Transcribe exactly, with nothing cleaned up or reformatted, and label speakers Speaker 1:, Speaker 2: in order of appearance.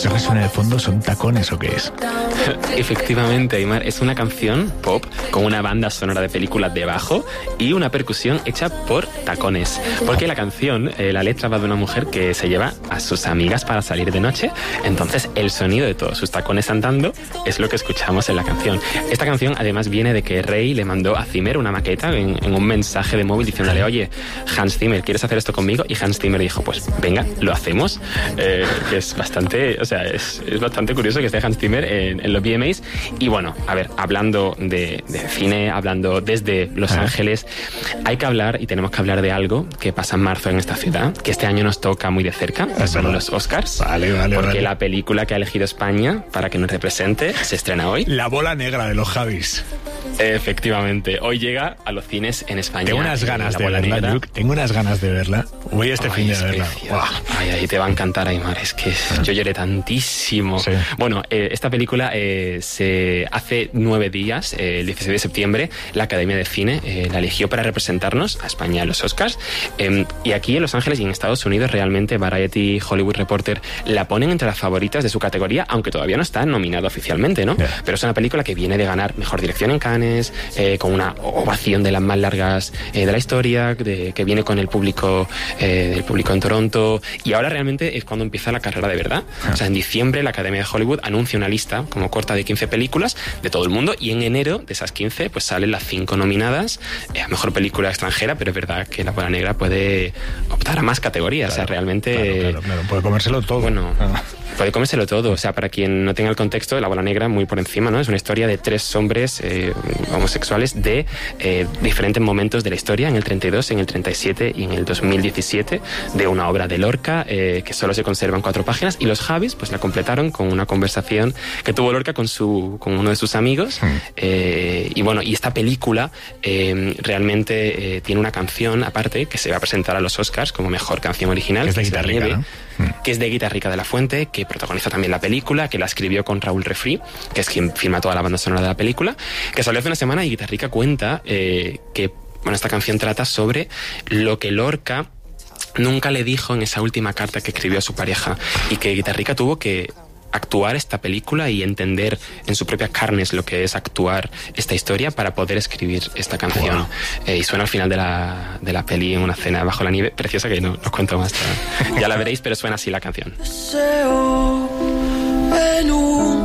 Speaker 1: ¿Eso que suena de fondo son tacones o qué es?
Speaker 2: Efectivamente, Aimar, es una canción pop con una banda sonora de películas debajo y una percusión hecha por tacones. Porque la canción, eh, la letra va de una mujer que se lleva a sus amigas para salir de noche, entonces el sonido de todos sus tacones andando es lo que escuchamos en la canción. Esta canción además viene de que Rey le mandó a Zimmer una maqueta en, en un mensaje de móvil diciéndole, oye, Hans Zimmer, ¿quieres hacer esto conmigo? Y Hans Zimmer dijo, pues venga, lo hacemos. Eh, que es bastante, o sea, es, es bastante curioso que esté Hans Zimmer en, en los V M As. Y bueno, a ver, hablando de, de cine, hablando desde Los Ángeles, hay que hablar y tenemos que hablar de algo que pasa en marzo en esta ciudad, que este año nos toca muy de cerca, que son los Oscars.
Speaker 1: Vale, vale,
Speaker 2: porque
Speaker 1: vale.
Speaker 2: la película que ha elegido España para que nos represente se estrena hoy.
Speaker 1: La bola negra de los Javis.
Speaker 2: Efectivamente, hoy llega a los cines en España.
Speaker 1: Tengo unas ganas de verla,
Speaker 2: negra.
Speaker 1: Luke. Tengo unas ganas de verla. Voy este
Speaker 2: Ay,
Speaker 1: fin de
Speaker 2: es
Speaker 1: verla.
Speaker 2: preciosa. Ay, ay, te va a encantar, Aimar. Es que yo lloré tantísimo.
Speaker 1: Sí.
Speaker 2: Bueno, eh, esta película eh, se hace nueve días, eh, el dieciséis de septiembre, la Academia de Cine eh, la eligió para representarnos a España en los Oscars. Eh, y aquí en Los Ángeles y en Estados Unidos realmente Variety, Hollywood Reporter la ponen entre las favoritas de su categoría, aunque todavía no está nominado oficialmente, ¿no?
Speaker 1: Yeah.
Speaker 2: Pero es una película que viene de ganar Mejor Dirección en Cannes, eh, con una ovación de las más largas eh, de la historia, de, que viene con el público eh, del público en Toronto, y ahora realmente es cuando empieza la carrera de verdad. O sea, en diciembre la Academia de Hollywood anuncia una lista como corta de quince películas de todo el mundo, y en enero de esas quince pues salen las cinco nominadas eh, a Mejor Película Extranjera, pero es verdad que La Bola Negra puede optar a más categorías.
Speaker 1: Claro,
Speaker 2: o sea, realmente...
Speaker 1: Claro, claro, claro. Puede comérselo todo.
Speaker 2: Bueno,
Speaker 1: Ah.
Speaker 2: puede comérselo todo. O sea, para quien no tenga el contexto, La Bola Negra, muy por encima, ¿no? Es una historia de tres hombres eh, homosexuales de eh, diferentes momentos de la historia, en el treinta y dos, en el treinta y siete y en el dos mil diecisiete, de una obra de Lorca eh, que solo se conserva en cuatro páginas, y los Javis pues la completaron con una conversación que tuvo Lorca con su con uno de sus amigos. Mm. Eh, y bueno, y esta película eh, realmente eh, tiene una canción aparte que se va a presentar a los Oscars como Mejor Canción Original,
Speaker 1: es de
Speaker 2: que
Speaker 1: Guitarrica,
Speaker 2: es,
Speaker 1: ¿no?
Speaker 2: que es de Guitarrica de la Fuente, que protagoniza también la película, que la escribió con Raúl Refri, que es quien firma toda la banda sonora de la película, que salió hace una semana, y Guitarrica cuenta eh, que bueno, esta canción trata sobre lo que Lorca nunca le dijo en esa última carta que escribió a su pareja, y que Guitarrica tuvo que actuar esta película y entender en sus propias carnes lo que es actuar esta historia para poder escribir esta canción. Wow. Eh, y suena al final de la, de la peli en una cena bajo la nieve, preciosa, que no os cuento más. Ya la veréis, pero suena así la canción.
Speaker 3: En un